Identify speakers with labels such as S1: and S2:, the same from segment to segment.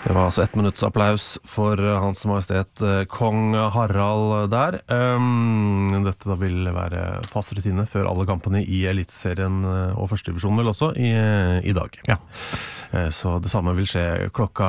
S1: Det var altså 1 minutts applaus for Hans Majestet Kong Harald der. Dette da vil være fast rutine før alle kampene i Eliteserien og første divisjon vel også i dag. Ja. Så det samme vil skje klokka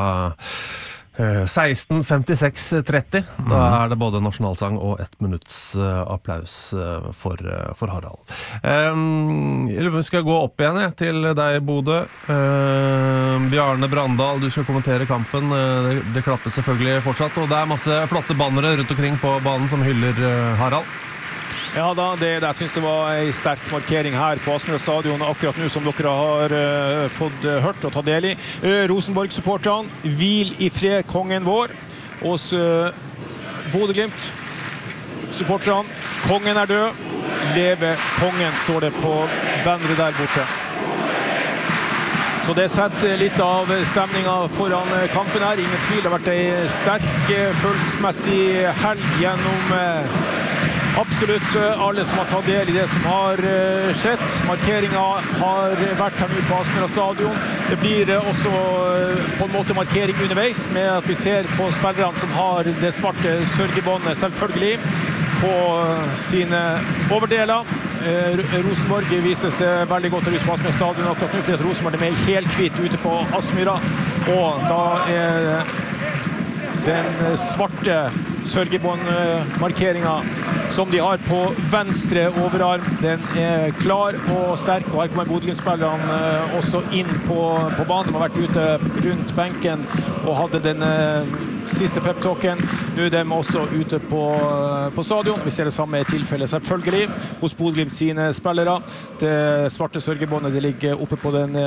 S1: 16:56:30. Da det både nasjonalsang og 1 minutts applaus for Harald. Vi skal gå opp igjen til deg, Bodø. Bjarne Brandal, du skal kommentere kampen. Det klapper selvfølgelig fortsatt, og det masse flotte bannere rundt omkring på banen som hyller Harald.
S2: Ja da, jeg synes det var en sterk markering her på Aspmyra stadion akkurat nå som dere har fått hørt og ta del i. Rosenborg-supporterne, hvil i fred, kongen vår. Hos Bodø-Glimt, supporterne, kongen død, leve kongen, står det på banneret der borte. Så det setter litt av stemningen foran kampen her. Ingen tvil, det har vært en sterk følelsesmessig helg gjennom absolutt alle som har tatt del i det som har skjedd. Markeringen har vært her nå på Aspmyra stadion. Det blir også på en måte markering underveis med at vi ser på spillerne som har det svarte sørgebåndet selvfølgelig på sine overdeler. Rosenborg vises det veldig godt ut på Aspmyra stadion akkurat nå, fordi at Rosenborg med helhvitt ute på Aspmyra, og da den svarte sørgebåndmarkeringen som de har på venstre overarm, den klar og sterk, og her kommer Bodø-Glimt-spillerne også inn på banen. De har vært ute rundt benken og hadde den siste pep-talken. Nå de også ute på stadion. Vi ser det samme i tilfelle selvfølgelig hos Bodø-Glimt sine spillere. Det svarte sørgebåndet det ligger oppe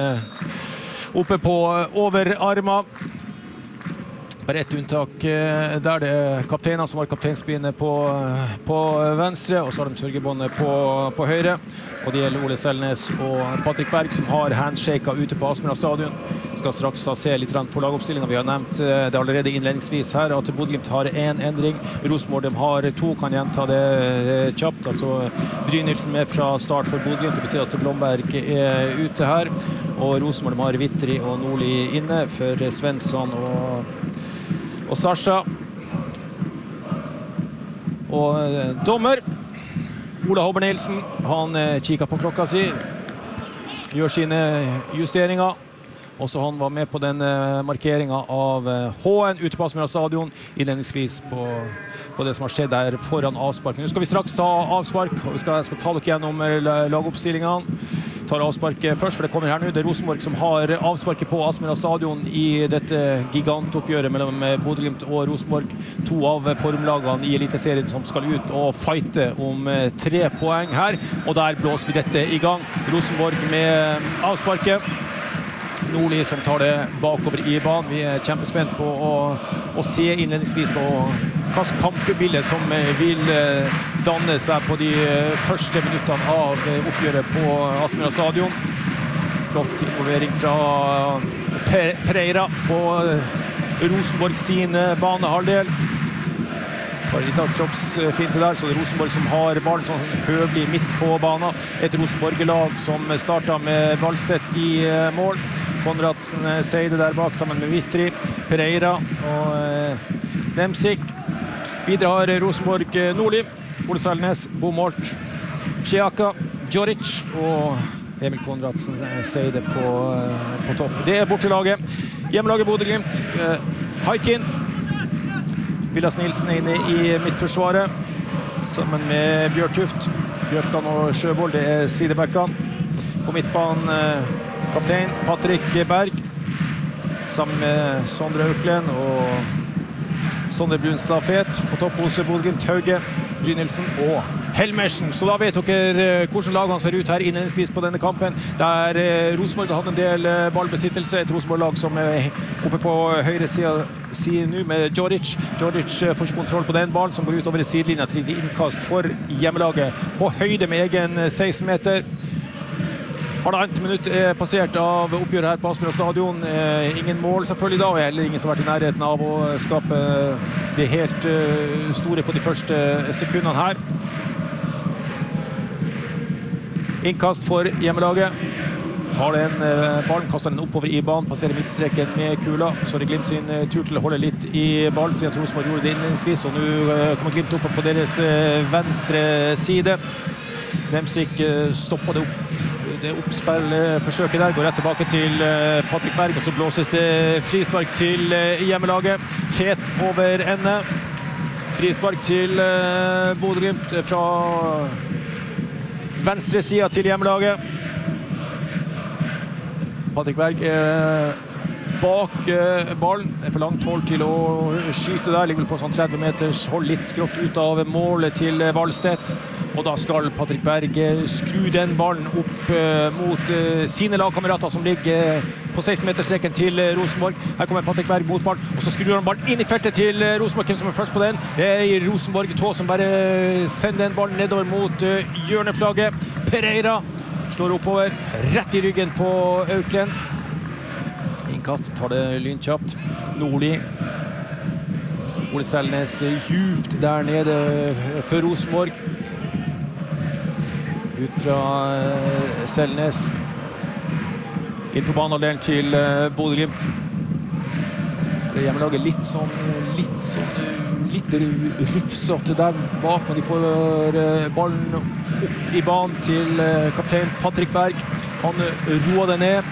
S2: på overarmen. Bare et unntak der det kapteiner som har kapteinspinnet på venstre, og så har de sørgebåndet på høyre. Og det gjelder Ole Selnes og Patrick Berg som har handshaket ute på Aspmyra stadion. Skal straks se litt på lagoppstillingen. Vi har nevnt det allerede innledningsvis her at Bodø-Glimt har en endring. Rosenborg har 2, kan gjenta det kjapt. Altså Brynildsen med fra start for Bodø-Glimt. Det betyr at Blomberg ute her. Og Rosenborg har Vittri og Nordli inne for Svensson og Sasha. Og dommer Ola Håber Nilsen, han kikker på klokka si, gjør sine justeringer. Også han var med på den markeringen av HN ute på Aspmyra stadion, innledningsvis på det som har skjedd der foran avsparken. Nå skal vi straks ta avspark, og vi skal ta dere gjennom lagoppstillingene. Tar avsparket først, for det kommer her nå. Det Rosenborg som har avsparket på Aspmyra stadion i dette gigantoppgjøret mellom Bodø-Glimt og Rosenborg. 2 av formlagene i Eliteserien som skal ut og fighte om 3 poeng her. Og der blåser vi dette i gang. Rosenborg med avsparket. Nordli som tar det bakover i banen. Vi kjempespent på å se innledningsvis på hvilket kampebilde som vil danne seg på de første minuttene av oppgjøret på Aspmyra stadion. Flott involvering fra Pereira på Rosenborg sin banehalvdel. Bare litt av kroppsfinte der, så det Rosenborg som har ballen sånn høvelig midt på banen. Et Rosenborg-lag som startet med Valstedt i mål. Konradsen Seide der bak sammen med Vittri, Pereira og Nemsik. Videre har Rosenborg Nordli, Ole Selnes, Bomolt, Schiaka, Djoric og Emil Konradsen Seide på topp. Det bortelaget. Hjemmelaget Bodø-Glimt, Haikin. Vilas Nilsen inne i midtforsvaret, sammen med Bjørtuft. Bjørkan og Sjøvold, det sidebackene. På midtbanen kaptein Patrick Berg, sammen med Sondre Øklen og Sondre Brunstad Fet. På topp hos Bodø-Glimt, Hauge, Brynildsen og Helmersen. Så da vet dere hvordan lagene ser ut her innledningsvis på denne kampen. Der Rosenborg har hatt en del ballbesittelse. Et Rosenborg-lag som oppe på høyre siden nå med Djoric. Djoric får ikke kontroll på den ballen som går ut over sidelinjen til innkast for hjemmelaget. På høyde med egen 16 meter. Halvannet minutt passert av oppgjøret her på Aspmyra stadion. Ingen mål selvfølgelig da, og heller ingen som har vært i nærheten av å skape det helt store på de første sekundene her. Innkast for hjemmelaget. tar den ballen, kaster den oppover i banen, passerer midtstreken med kula. Så det Glimt sin tur til å holde litt i ballen, siden at Rosenborg gjorde det innledningsvis, og nå kommer Glimt opp på deres venstre side. Nemsik stopper det oppspillforsøket der, går rett tilbake til Patrick Berg, og så blåses det frispark til hjemmelaget. Fet over ende. Frispark til Bodø Glimt fra venstre siden til hjemmelaget. Patrick Berg bak ballen. Det for langt hold til å skyte der. Ligger på sånn 30 meters hold, litt skrått ut av målet til Valstedt. Og da skal Patrick Berg skru den ballen opp mot sine lagkamerater som ligger på 16-meterstreken til Rosenborg. Her kommer Patrick Berg mot ballen, og så skrur han ballen inn i feltet til Rosenborg. Hvem som først på den? Det Rosenborg Tå som bare sender den ballen nedover mot hjørneflagget. Pereira slår oppover, rett i ryggen på Auklend. Innkast, tar det lynkjapt. Nordli. Ole Selnes djupt der nede for Rosenborg. Ut fra Selnes. Inn på banehalvdelen til Bodø Glimt. Det hjemmelaget litt rufsete der bak, men de får ballen opp i banen til kaptein Patrick Berg. Han roer det ned.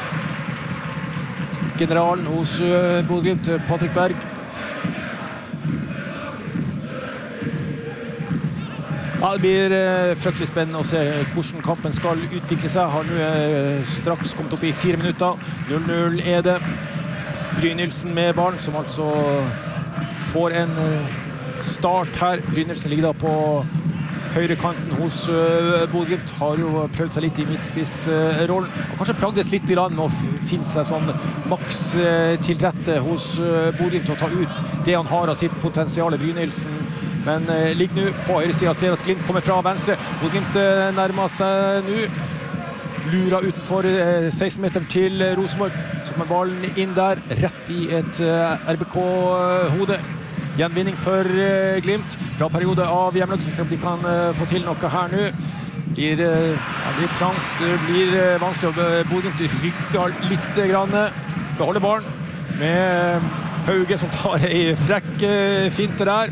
S2: Generalen hos Bodø Glimt, Patrick Berg. Ja, det blir fryktelig spennende å se hvordan kampen skal utvikle seg. Har nå straks kommet opp i 4 minutter. 0-0 det. Brynildsen med ballen, som altså får en start her. Brynildsen ligger da på høyrekanten hos Bodø Glimt. Har jo prøvd seg litt i midtspissrollen. Har kanskje plagdes litt i land med å finne seg sånn maks til rette hos Bodø Glimt å ta ut det han har av sitt potensial, Brynildsen. Men ligger nå på høyre siden, ser at Glimt kommer fra venstre. Bodø Glimt nærmer seg nå. Lurer utenfor 16-meteren til Rosenborg. Så kommer ballen inn der, rett i et RBK-hode. Gjenvinning for Glimt. Bra periode av hjemmelaget, så vi ser om de kan få til noe her nå. Blir trangt, blir vanskelig. Bodø Glimt rygger litt grann. Beholder ballen med Hauge, som tar en frekk finte der.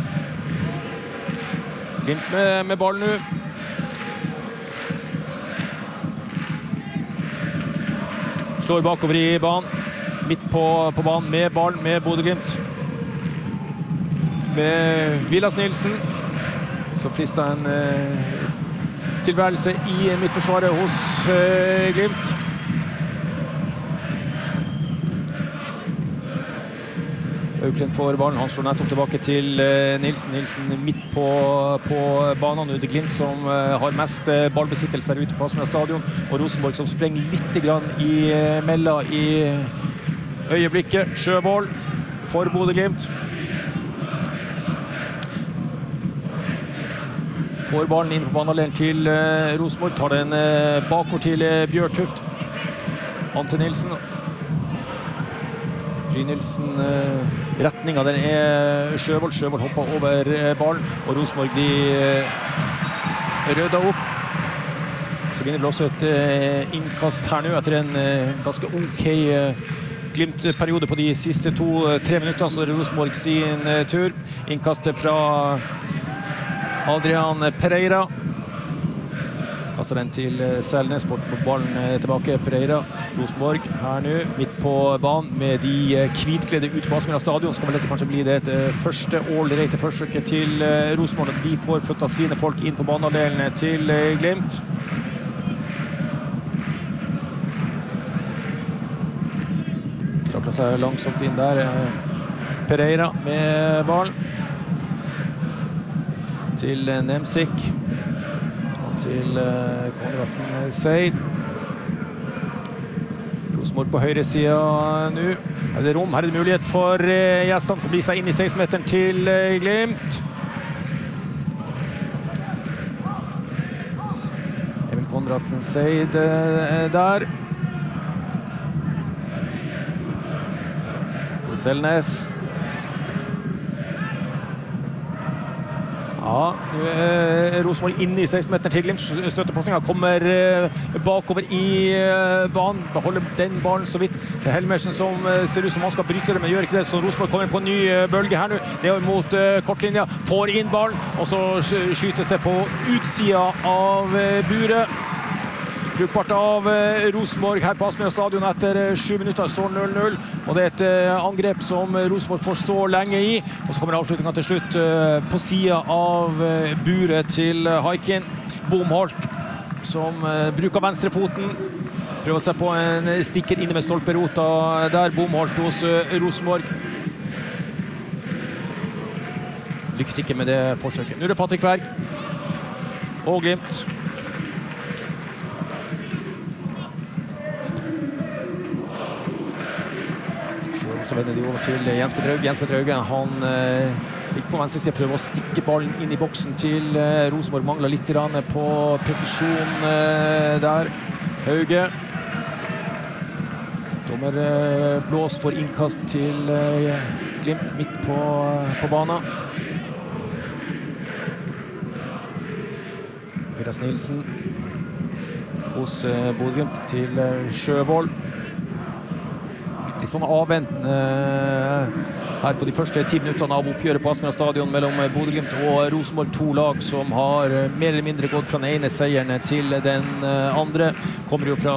S2: Glimt med ballen nå. Slår bakover i banen. Midt på banen med ballen med Bodø Glimt. Med Vilas Nilsen. Så frister en tilværelse i midtforsvaret hos Glimt. Auklend får ballen, han slår nettopp tilbake til Nilsen. Nilsen midt på banen. Det Glimt som har mest ballbesittelse der ute på Aspmyra stadion, og Rosenborg som sprenger litt grann i mella i øyeblikket. Sjøvold for Bodø Glimt. Får ballen inn på banehalvdelen til Rosenborg, tar den bakover til Bjørtuft. Ante Nilsen. Brynildsen, retningen den Sjøvold. Sjøvold hopper over ballen, og Rosenborg de røder opp. Så begynner det også et innkast her nå, etter en ganske ok Glimt-periode på de siste 2-3 minuttene, så det Rosenborg sin tur. Innkastet fra Adrian Pereira. Kastet den til Selnes, bort på ballen tilbake, Pereira. Rosenborg her nå, midt på banen med de kvitkledde ut på Aspmyra stadion. Så kommer dette kanskje bli det første all-rate forsøket til Rosenborg. De får flyttet sine folk inn på banehalvdelen til Glimt. Trakler seg langsomt inn der. Pereira med ballen. Til Nemsik. Til Konradsen Seid. Rosenborg på høyre siden nå. Her er det rom, her er det mulighet for gjestene å bli seg inn i 16-meteren til Glimt. Emil Konradsen Seid der. Selnes. Ja, nu Rosenborg inne i 16-meteren til Glimt. Støttepasningen kommer bakover i banen. Beholder den ballen så vidt. Det Helmersen som ser ut som han skal bryte det, men gjør ikke det. Så Rosenborg kommer på en ny bølge her nu. Det mot kortlinja. Får inn ballen, og så skytes det på utsida av buret. Brukbart av Rosenborg her på Aspmyra stadion etter 7 minutter står 0-0, og det et angrep som Rosenborg får stå lenge i, og så kommer avslutningen til slutt på siden av buret til Haikin. Bomholt som bruker venstrefoten, prøver seg på en stikker inne med stolperota der, Bomholt hos Rosenborg. Lykkes ikke med det forsøket. Nå det Patrick Berg og Glimt. Så vender de over til Jens Petter Hauge. Jens Petter Hauge, han gikk på venstre side, prøver å stikke ballen inn i boksen til Rosenborg. Mangler litt på presisjon der. Hauge. Dommer blås for innkast til Glimt midt på banen. Miras Nilsen hos Bodø/Glimt til Sjøvold. Litt sånn avventende her på de første 10 minuttene av oppgjøret på Aspmyra stadion mellom Bodø/Glimt og Rosenborg. To lag som har mer eller mindre gått fra den ene seieren til den andre. Kommer jo fra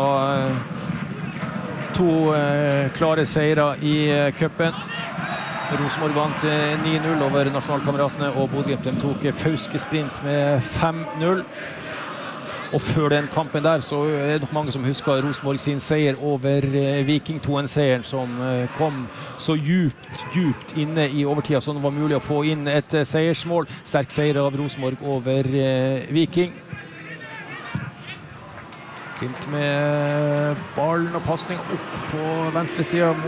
S2: to klare seire i cupen. Rosenborg vant 9-0 over nasjonalkameratene, og Bodø/Glimt tok Fauske-sprint med 5-0. Og før den kampen der så er det nok mange som husker Rosenborg sin seier over Viking 2-1-seieren som kom så djupt inne i overtida så det var mulig å få inn et seiersmål. Sterk seier av Rosenborg over Viking. Glimt med ballen og passning opp på venstre siden